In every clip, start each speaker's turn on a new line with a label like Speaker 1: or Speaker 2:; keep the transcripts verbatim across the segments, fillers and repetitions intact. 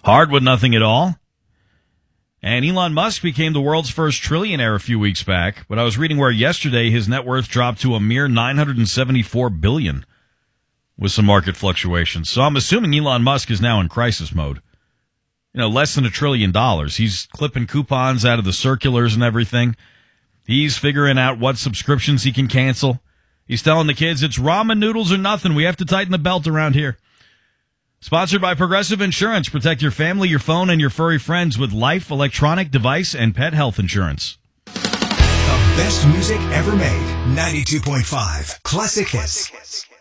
Speaker 1: Hard with nothing at all. And Elon Musk became the world's first trillionaire a few weeks back, but I was reading where yesterday his net worth dropped to a mere nine hundred seventy-four billion dollars with some market fluctuations. So I'm assuming Elon Musk is now in crisis mode. You know, less than a trillion dollars. He's clipping coupons out of the circulars and everything. He's figuring out what subscriptions he can cancel. He's telling the kids it's ramen noodles or nothing. We have to tighten the belt around here. Sponsored by Progressive Insurance. Protect your family, your phone, and your furry friends with life, electronic, device, and pet health insurance.
Speaker 2: The best music ever made. ninety-two point five Classic Hits.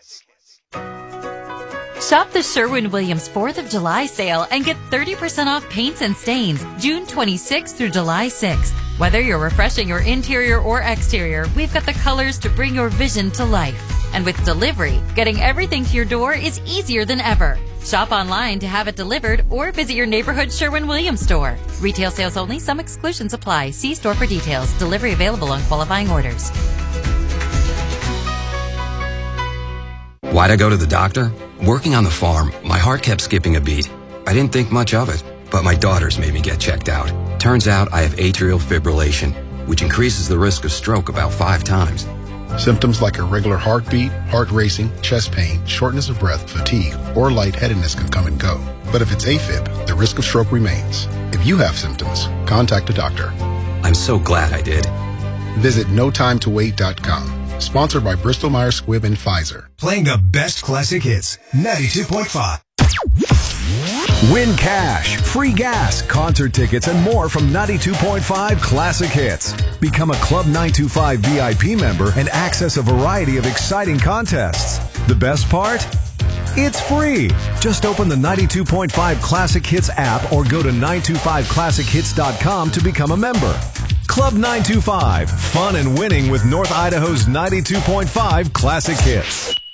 Speaker 3: Shop the Sherwin-Williams fourth of July sale and get thirty percent off paints and stains June twenty-sixth through July sixth. Whether you're refreshing your interior or exterior, we've got the colors to bring your vision to life. And with delivery, getting everything to your door is easier than ever. Shop online to have it delivered or visit your neighborhood Sherwin-Williams store. Retail sales only. Some exclusions apply. See store for details. Delivery available on qualifying orders.
Speaker 4: Why'd I go to the doctor? Working on the farm, my heart kept skipping a beat. I didn't think much of it, but my daughters made me get checked out. Turns out I have atrial fibrillation, which increases the risk of stroke about five times.
Speaker 5: Symptoms like irregular heartbeat, heart racing, chest pain, shortness of breath, fatigue, or lightheadedness can come and go. But if it's AFib, the risk of stroke remains. If you have symptoms, contact a doctor.
Speaker 4: I'm so glad I did.
Speaker 5: Visit no time to wait dot com. Sponsored by Bristol Myers Squibb and Pfizer.
Speaker 2: Playing the best classic hits. ninety-two point five.
Speaker 6: Win cash, free gas, concert tickets, and more from ninety-two point five Classic Hits. Become a Club nine two five V I P member and access a variety of exciting contests. The best part? It's free. Just open the ninety-two point five Classic Hits app or go to nine two five classic hits dot com to become a member. Club nine two five, fun and winning with North Idaho's ninety-two point five Classic Hits.